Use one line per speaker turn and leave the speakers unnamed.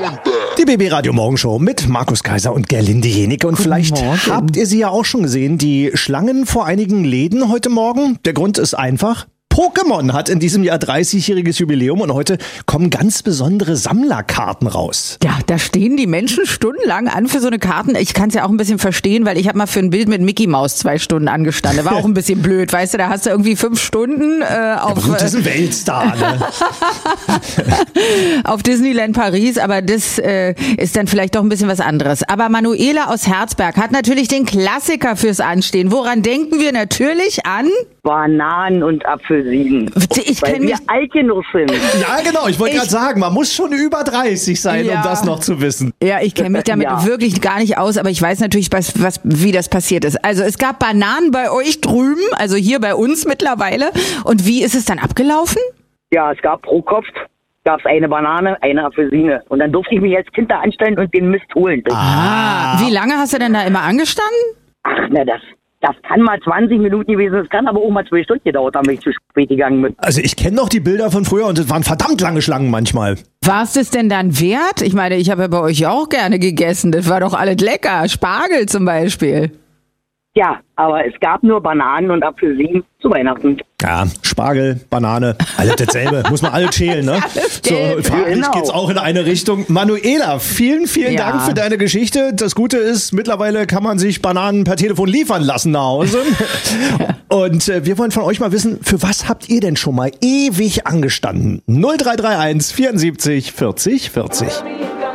Die BB Radio Morgenshow mit Markus Kaiser und Gerlinde Jenike. Und vielleicht habt ihr sie ja auch schon gesehen, die Schlangen vor einigen Läden heute Morgen. Der Grund ist einfach: Pokémon hat in diesem Jahr 30-jähriges Jubiläum und heute kommen ganz besondere Sammlerkarten raus.
Ja, da stehen die Menschen stundenlang an für so eine Karten. Ich kann es ja auch ein bisschen verstehen, weil ich habe mal für ein Bild mit Mickey Mouse 2 Stunden angestanden. War auch ein bisschen blöd, weißt du, da hast du irgendwie 5 Stunden auf...
Ja, das ist ein Weltstar, ne?
auf Disneyland Paris, aber das ist dann vielleicht doch ein bisschen was anderes. Aber Manuela aus Herzberg hat natürlich den Klassiker fürs Anstehen. Woran denken wir? Natürlich an...
Bananen und Apfelsinen. Weil wir alt genug sind.
Ja, genau. Ich wollte gerade sagen, man muss schon über 30 sein, um das noch zu wissen.
Ja, ich kenne mich damit wirklich gar nicht aus, aber ich weiß natürlich, wie das passiert ist. Also es gab Bananen bei euch drüben, also hier bei uns mittlerweile. Und wie ist es dann abgelaufen?
Ja, es gab pro Kopf gab's eine Banane, eine Apfelsine. Und dann durfte ich mich als Kind da anstellen und den Mist holen.
Wie lange hast du denn da immer angestanden?
Ach, na, das kann mal 20 Minuten gewesen, das kann aber auch mal 2 Stunden gedauert haben, wenn ich zu spät gegangen bin.
Also ich kenne noch die Bilder von früher und es waren verdammt lange Schlangen manchmal.
War es das denn dann wert? Ich meine, ich habe ja bei euch auch gerne gegessen. Das war doch alles lecker. Spargel zum Beispiel.
Ja, aber es gab nur Bananen und Apfelsinen zu Weihnachten.
Ja, Spargel, Banane, alles dasselbe. Muss man alles schälen, ne? So, farblich geht's auch in eine Richtung. Manuela, vielen Dank für deine Geschichte. Das Gute ist, mittlerweile kann man sich Bananen per Telefon liefern lassen nach Hause. Und wir wollen von euch mal wissen, für was habt ihr denn schon mal ewig angestanden? 0331 74 40 40.